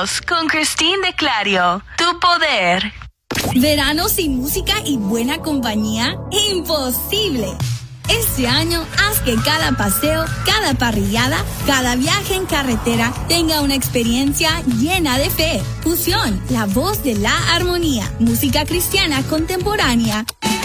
Unidos con Christine de Clario. Tu poder. ¿Verano sin música y buena compañía? ¡Imposible! Este año, haz que cada paseo, cada parrillada, cada viaje en carretera tenga una experiencia llena de fe. Fusión, la voz de la armonía. Música cristiana contemporánea.